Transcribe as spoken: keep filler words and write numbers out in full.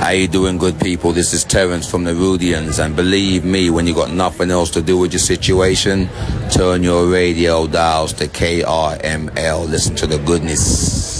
How you doing, good people? This is Terence from the Rudians, and believe me, when you got nothing else to do with your situation, turn your radio dials to K R M L. Listen to the goodness.